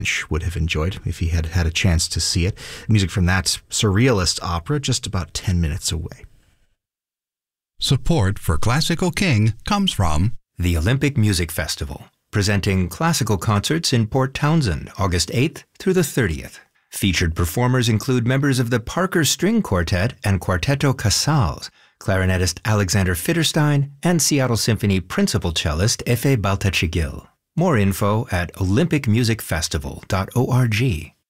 would have enjoyed if he had had a chance to see it. Music from that surrealist opera just about 10 minutes away. Support for Classical King comes from the Olympic Music Festival, presenting classical concerts in Port Townsend, August 8th through the 30th. Featured performers include members of the Parker String Quartet and Quartetto Casals, clarinetist Alexander Fitterstein, and Seattle Symphony principal cellist Efe Baltachigil. More info at olympicmusicfestival.org.